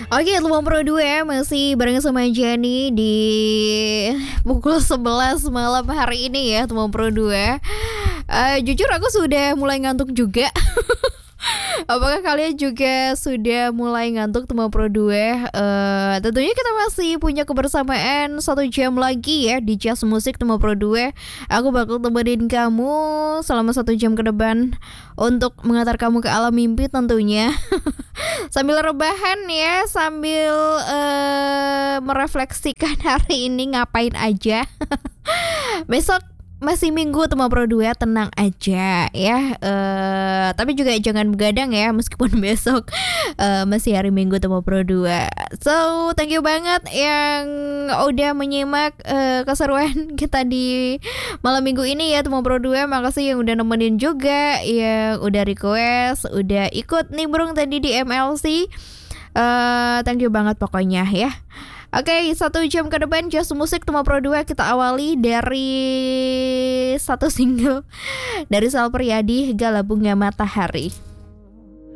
Oke, Luang Pro 2 masih bareng sama Jenny di pukul 11 malam hari ini ya, Luang Pro 2. Jujur aku sudah mulai ngantuk juga. Apakah kalian juga sudah mulai ngantuk teman Pro 2? Tentunya kita masih punya kebersamaan 1 jam lagi ya di Jazz Musik teman Pro 2. Aku bakal temenin kamu selama 1 jam ke depan untuk mengantar kamu ke alam mimpi tentunya. Sambil rebahan ya, sambil merefleksikan hari ini ngapain aja. Besok masih minggu teman Pro 2, tenang aja ya. Tapi juga jangan begadang ya, meskipun besok masih hari Minggu teman Pro 2. So thank you banget yang udah menyimak keseruan kita di malam minggu ini ya teman Pro 2. Makasih yang udah nemenin juga, yang udah request, udah ikut nimbrung tadi di MLC. Thank you banget pokoknya ya. Oke, 1 jam ke depan Jazz Musik Tuma Pro 2 kita awali dari satu single dari Sal Priadi, Gala Bunga Matahari.